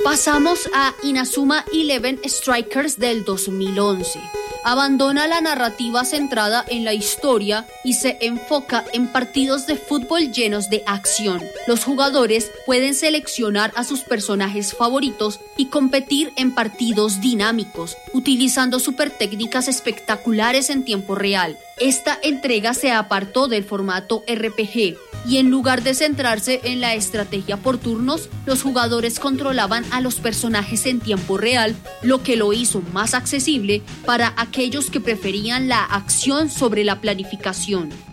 Pasamos a Inazuma 11 Strikers del 2011. Abandona la narrativa centrada en la historia y se enfoca en partidos de fútbol llenos de acción. Los jugadores pueden seleccionar a sus personajes favoritos y competir en partidos dinámicos, utilizando super técnicas espectaculares en tiempo real. Esta entrega se apartó del formato RPG y en lugar de centrarse en la estrategia por turnos, los jugadores controlaban a los personajes en tiempo real, lo que lo hizo más accesible para aquellos que preferían la acción sobre la planificación.